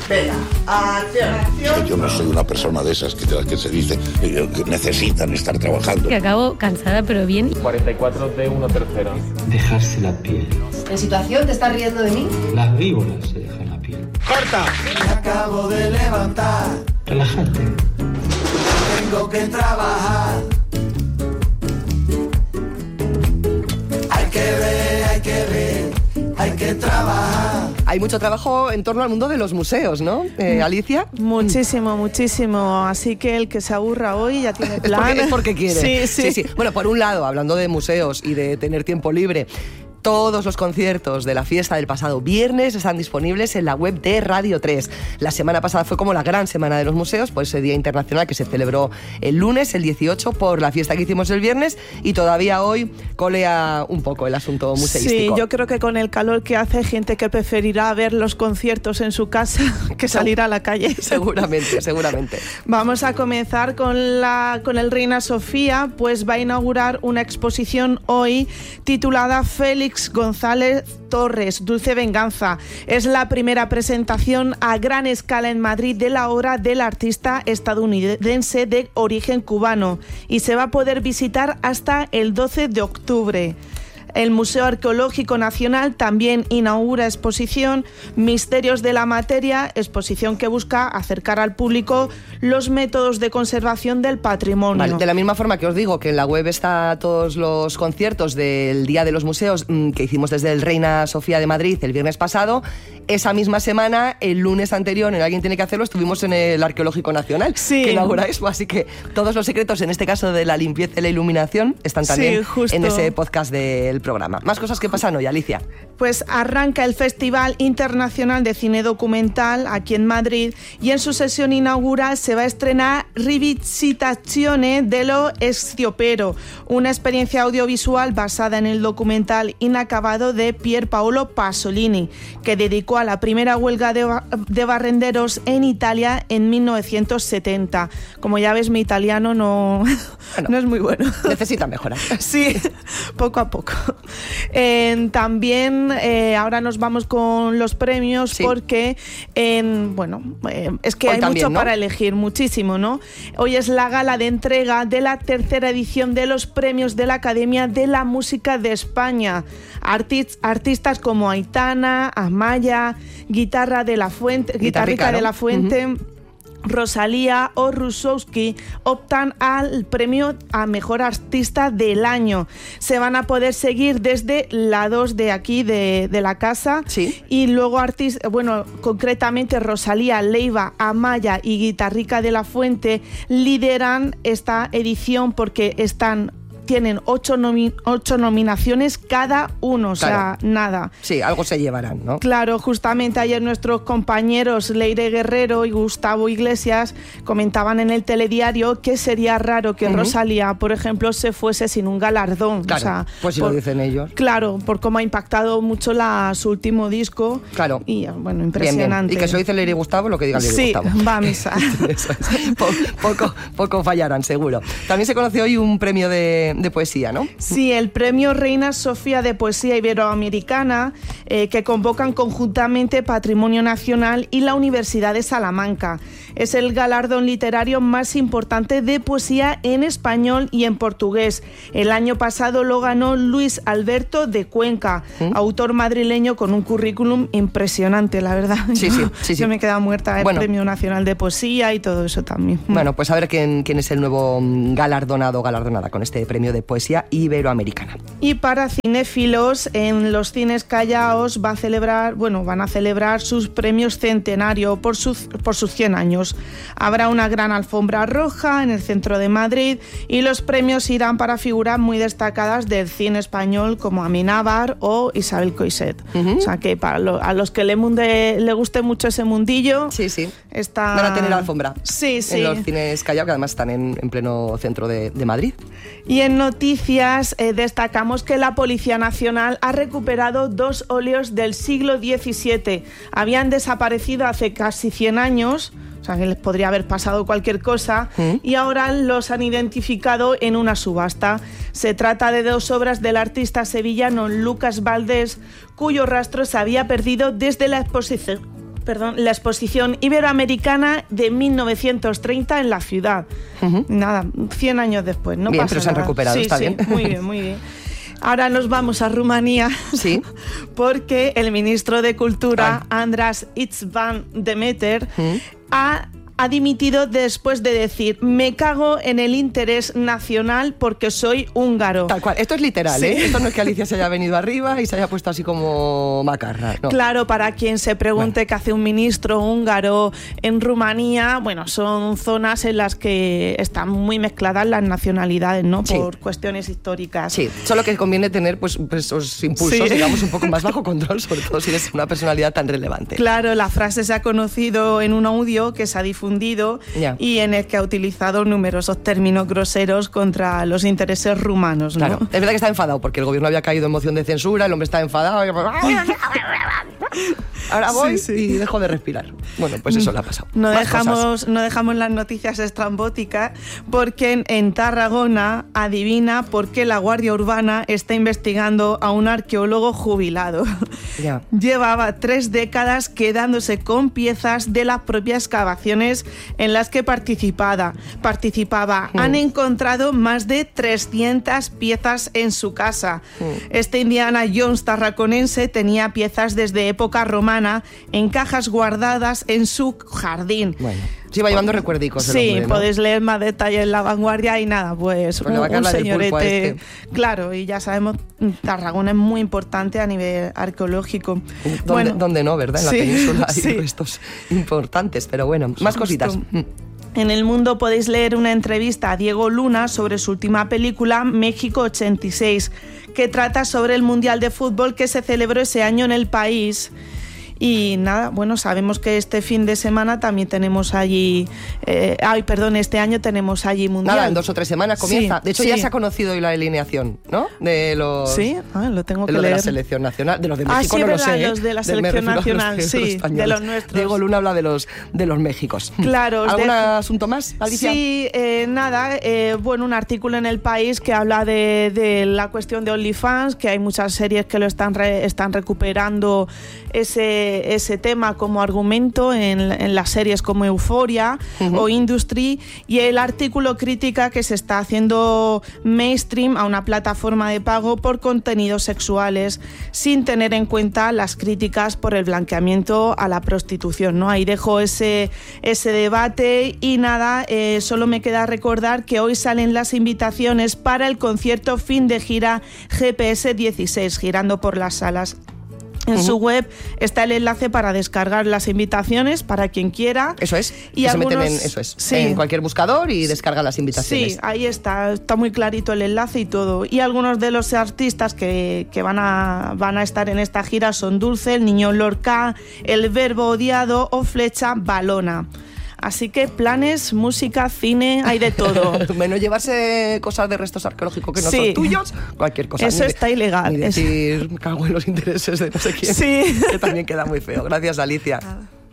Venga, acción. Yo no soy una persona de esas que se dice que necesitan estar trabajando. Que acabo cansada pero bien. 44 de 1/3. Dejarse la piel. ¿En situación te estás riendo de mí? Las víboras se dejan la piel. ¡Corta! Me acabo de levantar. Relájate. Tengo que trabajar. Hay que trabajar. Hay mucho trabajo en torno al mundo de los museos, ¿no, Alicia? Muchísimo. Así que el que se aburra hoy ya tiene plan. Es porque quiere. Sí. Bueno, por un lado, hablando de museos y de tener tiempo libre, todos los conciertos de la fiesta del pasado viernes están disponibles en la web de Radio 3. La semana pasada fue como la gran semana de los museos, por ese Día Internacional que se celebró el lunes, el 18, por la fiesta que hicimos el viernes, y todavía hoy colea un poco el asunto museístico. Sí, yo creo que con el calor que hace, hay gente que preferirá ver los conciertos en su casa que salir a la calle. Seguramente. Vamos a comenzar con el Reina Sofía, pues va a inaugurar una exposición hoy titulada Félix González Torres, Dulce Venganza. Es la primera presentación a gran escala en Madrid de la obra del artista estadounidense de origen cubano y se va a poder visitar hasta el 12 de octubre. El Museo Arqueológico Nacional también inaugura exposición Misterios de la Materia, exposición que busca acercar al público los métodos de conservación del patrimonio. Vale, de la misma forma que os digo que en la web está todos los conciertos del Día de los Museos que hicimos desde el Reina Sofía de Madrid el viernes pasado, esa misma semana, el lunes anterior, en Alguien tiene que hacerlo, estuvimos en el Arqueológico Nacional, que inaugura Expo, así que todos los secretos, en este caso de la limpieza y la iluminación, están también en ese podcast del programa. Más cosas que pasan hoy, Alicia. Pues arranca el Festival Internacional de Cine Documental aquí en Madrid y en su sesión inaugural se va a estrenar Rivisitazione dello Sciopero, una experiencia audiovisual basada en el documental inacabado de Pier Paolo Pasolini, que dedicó a la primera huelga de barrenderos en Italia en 1970. Como ya ves, mi italiano no es muy bueno. Necesita mejorar. Sí, poco a poco. También ahora nos vamos con los premios porque es que hoy hay también, mucho, ¿no?, para elegir, muchísimo, ¿no? Hoy es la gala de entrega de la tercera edición de los premios de la Academia de la Música de España. Artistas como Aitana, Amaya, Guitarrica de la Fuente, Rosalía o Rusowski optan al premio a Mejor Artista del Año. Se van a poder seguir desde la 2 de aquí, de la casa. Sí. Y luego concretamente Rosalía, Leiva, Amaya y Guitarrica de la Fuente lideran esta edición porque tienen 8 nominaciones cada uno, claro. O sea, nada. Sí, algo se llevarán, ¿no? Claro, justamente ayer nuestros compañeros Leire Guerrero y Gustavo Iglesias comentaban en el telediario que sería raro que Rosalía, por ejemplo, se fuese sin un galardón. Claro, o sea, pues si lo dicen ellos. Claro, por cómo ha impactado mucho su último disco. Claro. Y bueno, impresionante. Bien. Y que se lo dice Leire y Gustavo, lo que diga Leire y Gustavo. Sí, va a misa. poco fallarán, seguro. También se conoció hoy un premio de poesía, ¿no? Sí, el premio Reina Sofía de Poesía Iberoamericana que convocan conjuntamente Patrimonio Nacional y la Universidad de Salamanca. Es el galardón literario más importante de poesía en español y en portugués. El año pasado lo ganó Luis Alberto de Cuenca, autor madrileño con un currículum impresionante, la verdad. Sí. Yo me he quedado muerta del Premio Nacional de Poesía y todo eso también. Bueno, pues a ver quién es el nuevo galardonada con este premio de poesía iberoamericana. Y para cinéfilos, en los cines Callaos van a celebrar sus premios centenario por sus 100 años. Habrá una gran alfombra roja en el centro de Madrid y los premios irán para figuras muy destacadas del cine español como Amenábar o Isabel Coixet. O sea que para a los que le guste mucho ese mundillo, van a tener alfombra. Sí. En los cines Callao, que además están en pleno centro de Madrid. Y en noticias destacamos que la Policía Nacional ha recuperado 2 óleos del siglo XVII. Habían desaparecido hace casi 100 años, o sea que les podría haber pasado cualquier cosa, y ahora los han identificado en una subasta. Se trata de 2 obras del artista sevillano Lucas Valdés, cuyo rastro se había perdido desde la exposición la exposición iberoamericana de 1930 en la ciudad. Nada, 100 años después, no bien, pasa pero se han nada. recuperado, está bien. Muy bien, muy bien. Ahora nos vamos a Rumanía, sí, porque el ministro de Cultura, András Itzvan Demeter, ha dimitido después de decir: me cago en el interés nacional porque soy húngaro. Tal cual, esto es literal, sí. Esto no es que Alicia se haya venido arriba y se haya puesto así como macarra, no. Claro, para quien se pregunte qué hace un ministro húngaro en Rumanía, bueno, son zonas en las que están muy mezcladas las nacionalidades, ¿no? Sí. Por cuestiones históricas. Sí, solo que conviene tener pues esos impulsos, digamos, un poco más bajo control, sobre todo si eres una personalidad tan relevante. Claro, la frase se ha conocido en un audio que se ha difundido y en el que ha utilizado numerosos términos groseros contra los intereses rumanos, ¿no? Claro, es verdad que está enfadado porque el gobierno había caído en moción de censura, el hombre está enfadado y... ahora voy y dejo de respirar. Bueno, pues eso le ha pasado. No dejamos las noticias estrambóticas porque en Tarragona, adivina por qué la Guardia Urbana está investigando a un arqueólogo jubilado. Ya. Llevaba 3 décadas quedándose con piezas de las propias excavaciones en las que participaba. Han encontrado más de 300 piezas en su casa. Este Indiana Jones tarraconense tenía piezas desde época romana en cajas guardadas en su jardín. Bueno, se iba llevando recuerdicos. Sí, hombre, ¿no? Podéis leer más detalles en La Vanguardia y nada, pues un señorete. Claro, y ya sabemos, Tarragona es muy importante a nivel arqueológico. ¿Dónde no, verdad? En la península hay restos importantes, pero bueno, más cositas. En El Mundo podéis leer una entrevista a Diego Luna sobre su última película, México 86, que trata sobre el Mundial de Fútbol que se celebró ese año en el país. Y nada, bueno, sabemos que este fin de semana también tenemos allí... este año tenemos allí Mundial. Nada, en 2 o 3 semanas comienza. Sí, de hecho, ya se ha conocido hoy la alineación, ¿no? De los... Sí, lo tengo que leer. leer. De la selección nacional, de los de México, sí, no lo verdad, sé. Los de la selección nacional, sí, de los nuestros. Diego Luna habla de los Méxicos. Claro. ¿Algún asunto más, Alicia? Sí, un artículo en El País que habla de la cuestión de OnlyFans, que hay muchas series que lo están recuperando ese tema como argumento en las series como Euphoria o Industry, y el artículo critica que se está haciendo mainstream a una plataforma de pago por contenidos sexuales sin tener en cuenta las críticas por el blanqueamiento a la prostitución, ¿no? Ahí dejo ese debate y nada, solo me queda recordar que hoy salen las invitaciones para el concierto fin de gira GPS 16, girando por las salas. En su web está el enlace para descargar las invitaciones para quien quiera. Eso es. Y se meten en cualquier buscador y descargan las invitaciones. Sí, ahí está muy clarito el enlace y todo. Y algunos de los artistas que van a estar en esta gira son Dulce, El Niño Lorca, El Verbo Odiado o Flecha Balona. Así que planes, música, cine, hay de todo. Menos llevarse cosas de restos arqueológicos que no son tuyos, cualquier cosa. Eso está ilegal. Ni decir, cago en los intereses de no sé quién. Sí. Que también queda muy feo. Gracias, Alicia. Nada.